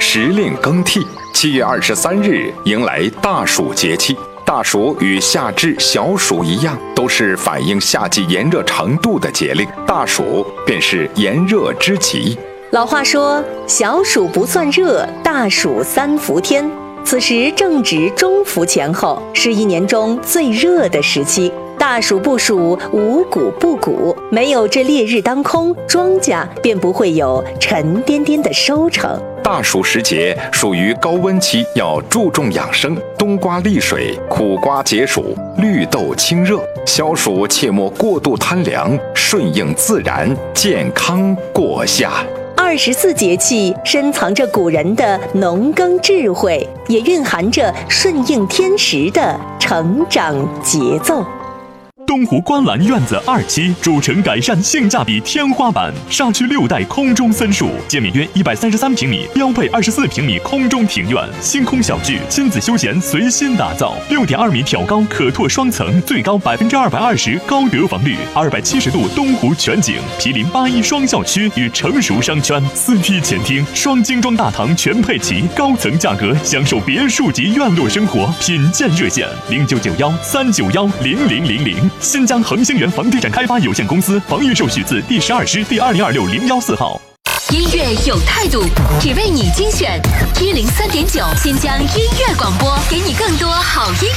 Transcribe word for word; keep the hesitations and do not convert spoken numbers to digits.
时令更替，七月二十三日迎来大暑节气。大暑与夏至、小暑一样，都是反映夏季炎热程度的节令。大暑便是炎热之极。 老话说，小暑不算热，大暑三伏天。此时正值中伏前后，是一年中最热的时期。大暑不暑，五谷不谷，没有这烈日当空，庄稼便不会有沉甸甸的收成。 大暑时节属于高温期，要注重养生，冬瓜利水，苦瓜解暑，绿豆清热。消暑切莫过度贪凉，顺应自然，健康过夏。 二十四节气深藏着古人的农耕智慧，也蕴含着顺应天时的成长节奏。 东湖观澜院子二期主城改善性价比天花板，煞区六代空中森树，建面约一百三十三平米，标配二十四平米空中庭院，星空小聚，亲子休闲随心打造。六点二米挑高可拓双层，最高百分之二百二十高得房率，二百七十度东湖全景，毗邻八一双校区与成熟商圈，四梯前厅，双精装大堂全配齐，高层价格享受别墅级院落生活，品鉴热线零九九幺三九幺零零零零。新疆恒星源房地产开发有限公司房预授许字第十二师第二零二六零幺四号。 音乐有态度，只为你精选一零三点九新疆音乐广播，给你更多好音